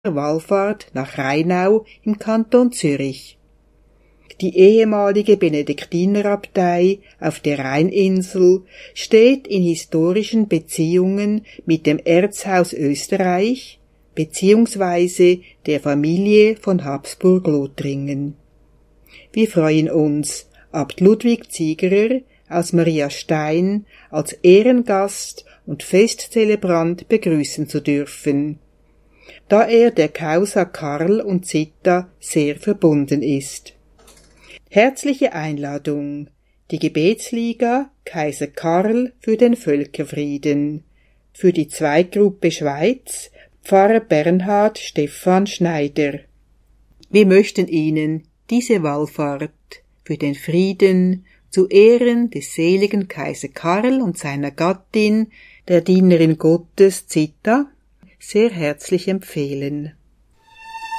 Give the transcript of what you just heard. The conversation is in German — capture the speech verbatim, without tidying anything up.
Wallfahrt nach Rheinau im Kanton Zürich. Die ehemalige Benediktinerabtei auf der Rheininsel steht in historischen Beziehungen mit dem Erzhaus Österreich beziehungsweise der Familie von Habsburg-Lothringen. Wir freuen uns, Abt Ludwig Ziegerer aus Mariastein als Ehrengast und Festzelebrant begrüßen zu dürfen, da er der Causa Karl und Zita sehr verbunden ist. Herzliche Einladung, die Gebetsliga Kaiser Karl für den Völkerfrieden, für die Zweigruppe Schweiz Pfarrer Bernhard Stephan Schneider. Wir möchten Ihnen diese Wallfahrt für den Frieden zu Ehren des seligen Kaiser Karl und seiner Gattin, der Dienerin Gottes Zita, sehr herzlich empfehlen.